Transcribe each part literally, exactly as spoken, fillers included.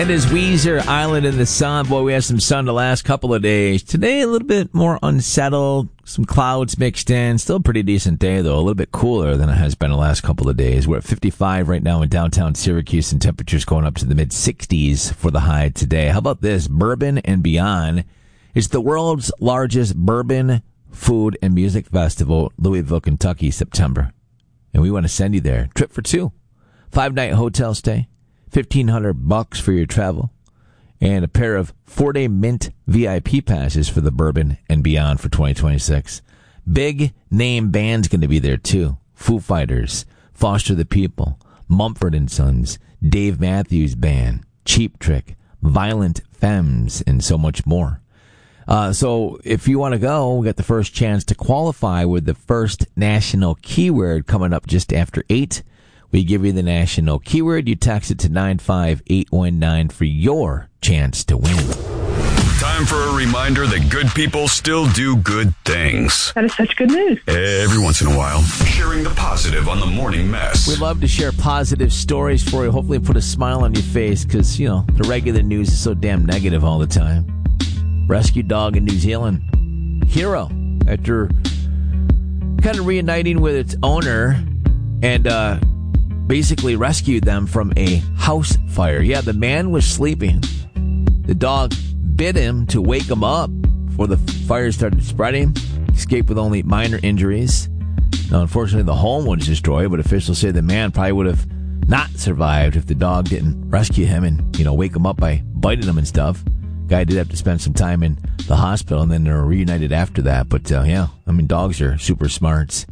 And as Weezer Island in the sun, boy, we had some sun the last couple of days. Today, a little bit more unsettled, some clouds mixed in. Still a pretty decent day, though. A little bit cooler than it has been the last couple of days. We're at fifty-five right now in downtown Syracuse, and temperatures going up to the mid-sixties for the high today. How about this? Bourbon and Beyond. It's the world's largest bourbon, food, and music festival, Louisville, Kentucky, September. And we want to send you there. Trip for two. Five-night hotel stay. fifteen hundred bucks for your travel, and a pair of four-day Mint V I P passes for the Bourbon and Beyond for twenty twenty-six. Big name bands going to be there too. Foo Fighters, Foster the People, Mumford and Sons, Dave Matthews Band, Cheap Trick, Violent Femmes, and so much more. Uh, so if you want to go, we got the first chance to qualify with the first national keyword coming up just after eight. We give you the national keyword. You text it to nine five eight one nine for your chance to win. Time for a reminder that good people still do good things. That is such good news. Every once in a while, sharing the positive on the morning mess. We love to share positive stories for you. Hopefully put a smile on your face because, you know, the regular news is so damn negative all the time. Rescue dog in New Zealand. Hero, after kind of reuniting with its owner and, uh, basically rescued them from a house fire. Yeah, the man was sleeping. The dog bit him to wake him up before the fire started spreading. Escaped with only minor injuries. Now, unfortunately, the home was destroyed, but officials say the man probably would have not survived if the dog didn't rescue him and, you know, wake him up by biting him and stuff. Guy did have to spend some time in the hospital, and then they were reunited after that. But, uh, yeah, I mean, dogs are super smart.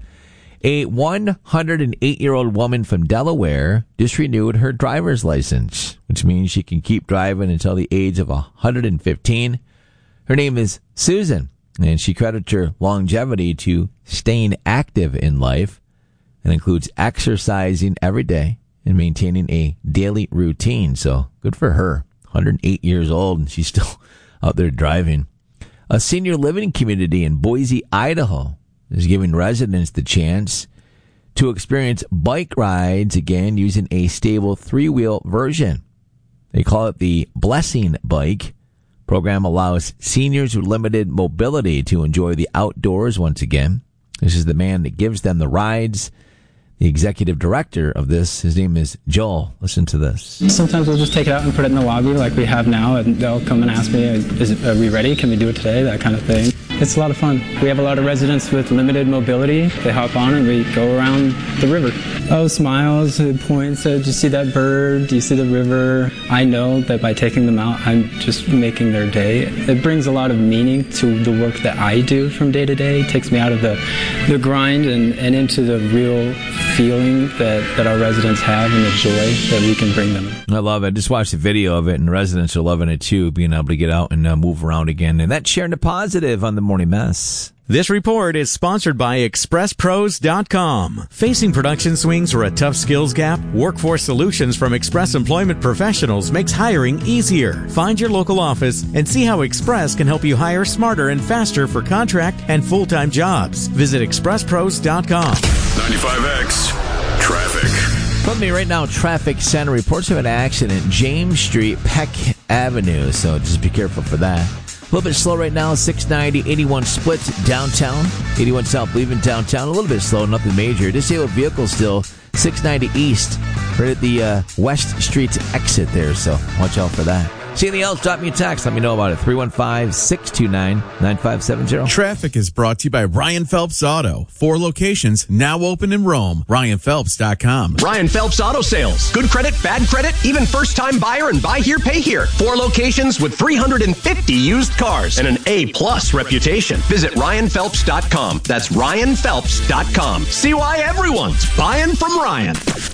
A one hundred eight-year-old woman from Delaware just renewed her driver's license, which means she can keep driving until the age of one hundred fifteen. Her name is Susan, and she credits her longevity to staying active in life and includes exercising every day and maintaining a daily routine. So good for her. one hundred eight years old, and she's still out there driving. A senior living community in Boise, Idaho, is giving residents the chance to experience bike rides again using a stable three-wheel version. They call it the Blessing Bike. Program allows seniors with limited mobility to enjoy the outdoors once again. This is the man that gives them the rides. The executive director of this, his name is Joel. Listen to this. Sometimes we'll just take it out and put it in the lobby like we have now, and they'll come and ask me, is it, are we ready? Can we do it today? That kind of thing. It's a lot of fun. We have a lot of residents with limited mobility. They hop on and we go around the river. Oh, smiles, points. Uh, do you see that bird? Do you see the river? I know that by taking them out, I'm just making their day. It brings a lot of meaning to the work that I do from day to day. It takes me out of the, the grind and, and into the real feeling that, that our residents have and the joy that we can bring them. I love it. I just watched a video of it, and residents are loving it too, being able to get out and uh, move around again. And that's sharing the positive on the Morning Mess. This report is sponsored by Express Pros dot com. Facing production swings or a tough skills gap? Workforce Solutions from Express Employment Professionals makes hiring easier. Find your local office and see how Express can help you hire smarter and faster for contract and full-time jobs. Visit Express Pros dot com. ninety-five X Traffic. From me right now, Traffic Center reports of an accident, James Street, Peck Avenue. So just be careful for that. A little bit slow right now, six ninety, eighty-one split downtown, eighty-one south leaving downtown. A little bit slow, nothing major. Disabled vehicle still, six ninety east, right at the uh, West Street exit there. So watch out for that. See anything else? Drop me a text. Let me know about it. three one five, six two nine, nine five seven zero. Traffic is brought to you by Ryan Phelps Auto. Four locations now open in Rome. Ryan Phelps dot com. Ryan Phelps Auto Sales. Good credit, bad credit, even first-time buyer and buy here, pay here. Four locations with three hundred fifty used cars and an A-plus reputation. Visit Ryan Phelps dot com. That's Ryan Phelps dot com. See why everyone's buying from Ryan.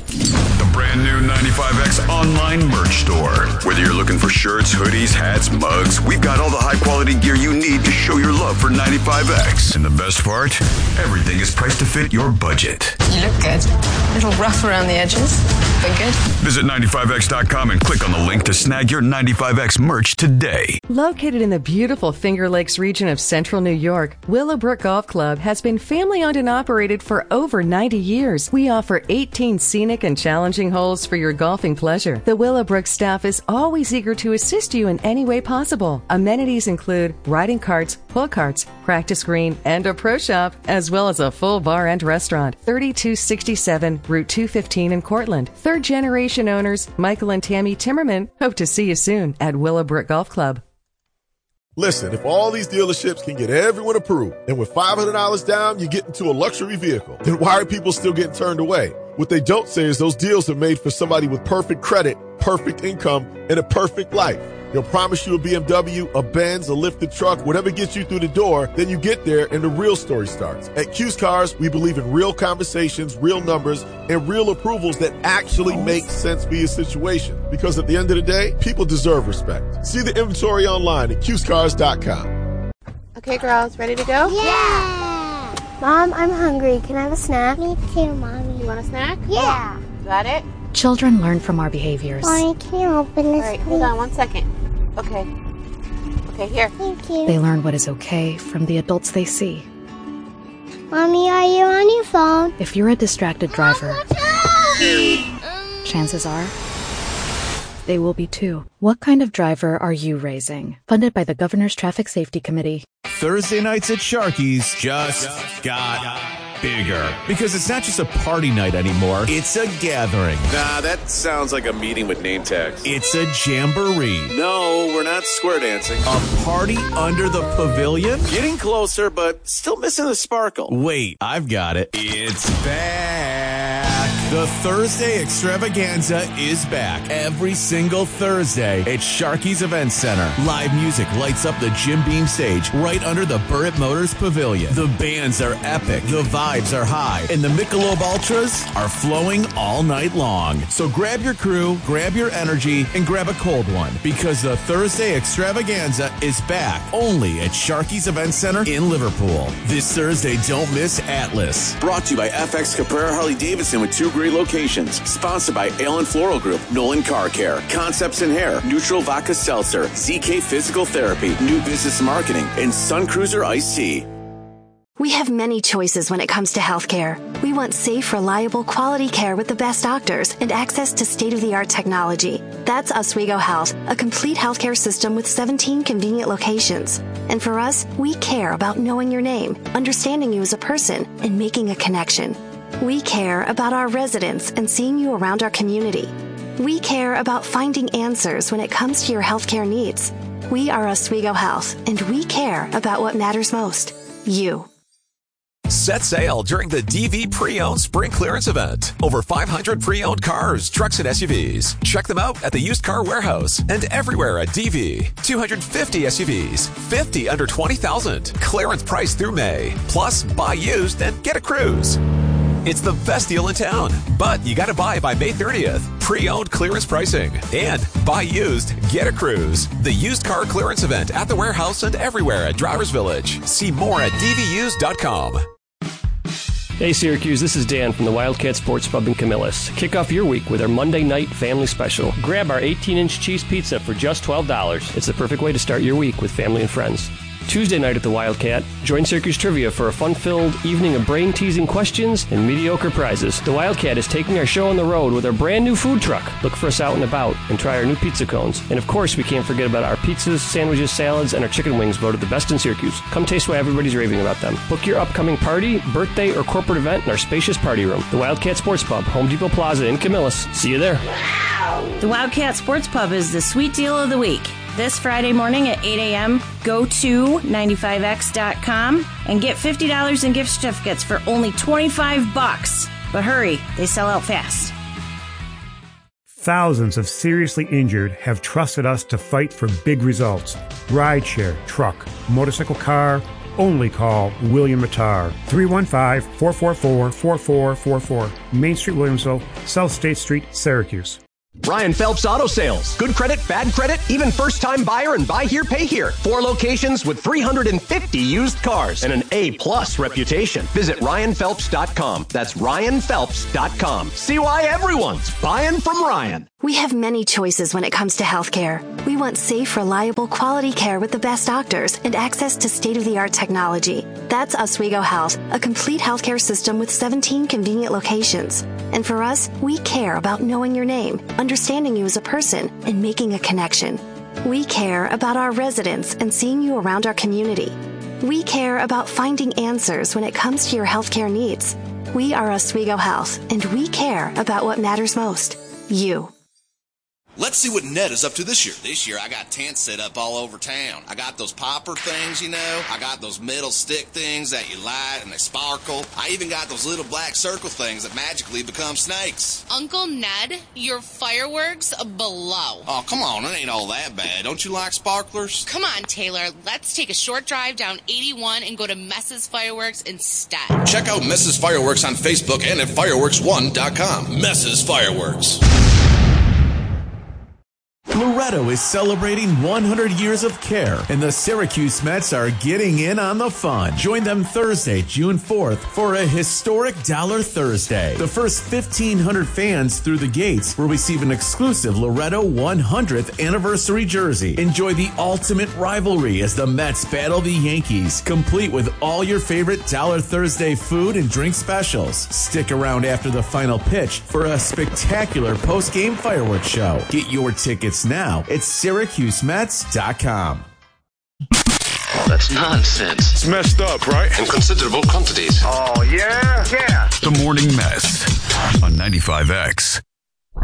The brand new ninety-five X online merch store. Whether you're looking for shirts, hoodies, hats, mugs, we've got all the high-quality gear you need to show your love for ninety-five X. And the best part? Everything is priced to fit your budget. You look good. A little rough around the edges. Been good? Visit ninety-five X dot com and click on the link to snag your ninety-five X merch today. Located in the beautiful Finger Lakes region of central New York, Willowbrook Golf Club has been family-owned and operated for over ninety years. We offer eighteen scenic and challenging holes for your golfing pleasure. The Willowbrook staff is always eager to assist you in any way possible. Amenities include riding carts, pull carts, practice green, and a pro shop, as well as a full bar and restaurant. thirty-two sixty-seven Route two fifteen in Cortland. Third generation owners Michael and Tammy Timmerman hope to see you soon at Willowbrook Golf Club. Listen, if all these dealerships can get everyone approved, and with five hundred dollars down, you get into a luxury vehicle, then why are people still getting turned away? What they don't say is those deals are made for somebody with perfect credit, perfect income, and a perfect life. They'll promise you a B M W, a Benz, a lifted truck, whatever gets you through the door. Then you get there and the real story starts. At Q's Cars, we believe in real conversations, real numbers, and real approvals that actually make sense for your situation. Because at the end of the day, people deserve respect. See the inventory online at Q's Cars dot com. Okay, girls, ready to go? Yeah! Mom, I'm hungry. Can I have a snack? Me too, Mommy. You want a snack? Yeah. Got it? Children learn from our behaviors. Mommy, can you open this, All right, please? hold on one second. Okay. Okay, here. Thank you. They learn what is okay from the adults they see. Mommy, are you on your phone? If you're a distracted driver, chances are they will be too. What kind of driver are you raising? Funded by the Governor's Traffic Safety Committee. Thursday nights at Sharky's just got bigger. Because it's not just a party night anymore, it's a gathering. Nah, that sounds like a meeting with name tags. It's a jamboree. No, we're not square dancing. A party under the pavilion? Getting closer, but still missing the sparkle. Wait, I've got it. It's back. The Thursday extravaganza is back every single Thursday at Sharky's Event Center. Live music lights up the Jim Beam stage right under the Burritt Motors Pavilion. The bands are epic, the vibes are high, and the Michelob Ultras are flowing all night long. So grab your crew, grab your energy, and grab a cold one, because the Thursday extravaganza is back only at Sharky's Event Center in Liverpool. This Thursday, don't miss Atlas. Brought to you by F X Caprera Harley Davidson with two great locations. Sponsored by Allen Floral Group, Nolan Car Care, Concepts in Hair, Neutral Vodka Seltzer, Z K Physical Therapy, New Business Marketing, and Sun Cruiser Iced Tea. We have many choices when it comes to healthcare. We want safe, reliable, quality care with the best doctors and access to state-of-the-art technology. That's Oswego Health, a complete healthcare system with seventeen convenient locations. And for us, we care about knowing your name, understanding you as a person, and making a connection. We care about our residents and seeing you around our community. We care about finding answers when it comes to your healthcare needs. We are Oswego Health, and we care about what matters most, you. Set sail during the D V Pre-Owned Spring Clearance Event. Over five hundred pre-owned cars, trucks, and S U Vs. Check them out at the Used Car Warehouse and everywhere at D V. two hundred fifty S U Vs, fifty under twenty thousand. Clearance price through May. Plus, buy used and get a cruise. It's the best deal in town, but you got to buy by May thirtieth. Pre-owned clearance pricing and buy used, get a cruise. The Used Car Clearance Event at the warehouse and everywhere at Drivers Village. See more at d v used dot com. Hey Syracuse, this is Dan from the Wildcat Sports Pub in Camillus. Kick off your week with our Monday night family special. Grab our eighteen inch cheese pizza for just twelve dollars. It's the perfect way to start your week with family and friends. Tuesday night at the Wildcat, join Syracuse Trivia for a fun-filled evening of brain-teasing questions and mediocre prizes. The Wildcat is taking our show on the road with our brand new food truck. Look for us out and about and try our new pizza cones. And of course, we can't forget about our pizzas, sandwiches, salads, and our chicken wings voted the best in Syracuse. Come taste why everybody's raving about them. Book your upcoming party, birthday, or corporate event in our spacious party room. The Wildcat Sports Pub, Home Depot Plaza in Camillus. See you there. The Wildcat Sports Pub is the sweet deal of the week. This Friday morning at eight a.m., go to ninety-five x dot com and get fifty dollars in gift certificates for only twenty-five bucks. But hurry, they sell out fast. Thousands of seriously injured have trusted us to fight for big results. Rideshare, truck, motorcycle, car. Only call William Mattar. three one five, four four four, four four four four. Main Street, Williamsville, South State Street, Syracuse. Ryan Phelps Auto Sales. Good credit, bad credit, even first-time buyer and buy here, pay here. Four locations with three hundred fifty used cars and an A-plus reputation. Visit Ryan Phelps dot com. That's Ryan Phelps dot com. See why everyone's buying from Ryan. We have many choices when it comes to healthcare. We want safe, reliable, quality care with the best doctors and access to state-of-the-art technology. That's Oswego Health, a complete healthcare system with seventeen convenient locations. And for us, we care about knowing your name, understanding you as a person, and making a connection. We care about our residents and seeing you around our community. We care about finding answers when it comes to your healthcare needs. We are Oswego Health, and we care about what matters most. You. Let's see what Ned is up to this year. This year, I got tents set up all over town. I got those popper things, you know. I got those metal stick things that you light and they sparkle. I even got those little black circle things that magically become snakes. Uncle Ned, your fireworks below. Oh, come on. It ain't all that bad. Don't you like sparklers? Come on, Taylor. Let's take a short drive down eighty-one and go to Mess's Fireworks instead. Check out Mess's Fireworks on Facebook and at fireworks one dot com. Mess's Fireworks. Loretto is celebrating one hundred years of care, and the Syracuse Mets are getting in on the fun. Join them Thursday, June fourth, for a historic Dollar Thursday. The first fifteen hundred fans through the gates will receive an exclusive Loretto one hundredth anniversary jersey. Enjoy the ultimate rivalry as the Mets battle the Yankees, complete with all your favorite Dollar Thursday food and drink specials. Stick around after the final pitch for a spectacular post-game fireworks show. Get your tickets now at Syracuse Mets dot com. That's nonsense. It's messed up, right? In considerable quantities. Oh, yeah? Yeah. The Morning Mess on ninety-five X.